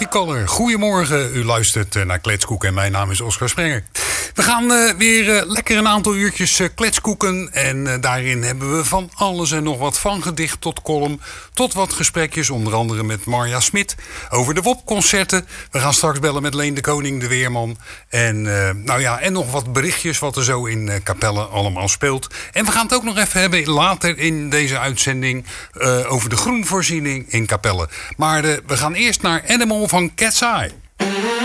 Technicolor. Goedemorgen, u luistert naar Kletskoek en mijn naam is Oscar Sprenger. We gaan weer lekker een aantal uurtjes kletskoeken. En daarin hebben we van alles en nog wat, van gedicht tot column, tot wat gesprekjes, onder andere met Marja Smit over de WOP-concerten. We gaan straks bellen met Leen de Koning, de weerman. En, en nog wat berichtjes wat er zo in Capelle allemaal speelt. En we gaan het ook nog even hebben later in deze uitzending over de groenvoorziening in Capelle. Maar we gaan eerst naar Animal van Cat's Eye.